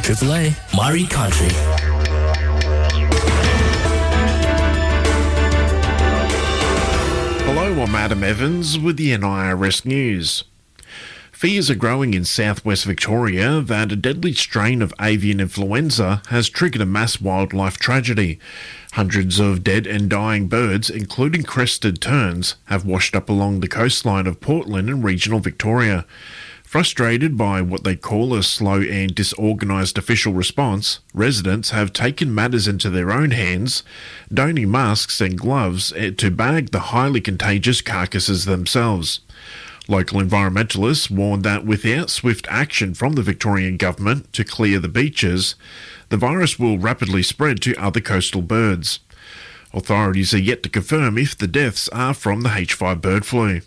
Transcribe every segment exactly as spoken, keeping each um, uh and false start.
Triple A, Murray Country. Hello, I'm Adam Evans with the N I R S News. Fears are growing in southwest Victoria that a deadly strain of avian influenza has triggered a mass wildlife tragedy. Hundreds of dead and dying birds, including crested terns, have washed up along the coastline of Portland and regional Victoria. Frustrated by what they call a slow and disorganised official response, residents have taken matters into their own hands, donning masks and gloves to bag the highly contagious carcasses themselves. Local environmentalists warned that without swift action from the Victorian government to clear the beaches, the virus will rapidly spread to other coastal birds. Authorities are yet to confirm if the deaths are from the H five bird flu.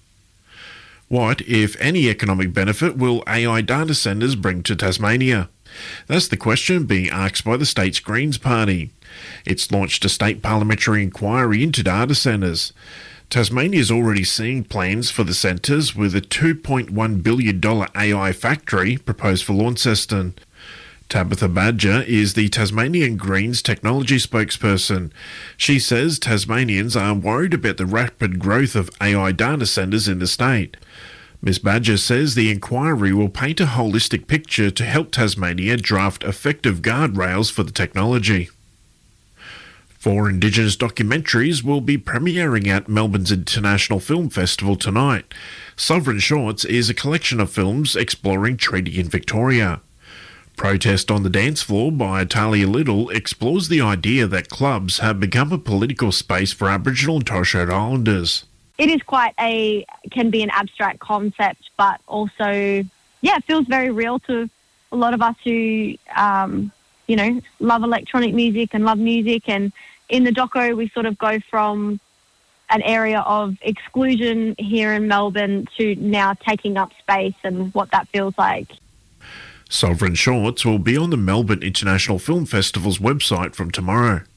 What, if any, economic benefit will A I data centres bring to Tasmania? That's the question being asked by the state's Greens Party. It's launched a state parliamentary inquiry into data centres. Tasmania is already seeing plans for the centres, with a two point one billion dollars A I factory proposed for Launceston. Tabitha Badger is the Tasmanian Greens technology spokesperson. She says Tasmanians are worried about the rapid growth of A I data centres in the state. Miz Badger says the inquiry will paint a holistic picture to help Tasmania draft effective guardrails for the technology. Four Indigenous documentaries will be premiering at Melbourne's International Film Festival tonight. Sovereign Shorts is a collection of films exploring treaty in Victoria. Protest on the Dance Floor by Talia Little explores the idea that clubs have become a political space for Aboriginal and Torres Strait Islanders. It is quite a, can be an abstract concept, but also, yeah, it feels very real to a lot of us who, um, you know, love electronic music and love music. And in the doco, we sort of go from an area of exclusion here in Melbourne to now taking up space and what that feels like. Sovereign Shorts will be on the Melbourne International Film Festival's website from tomorrow.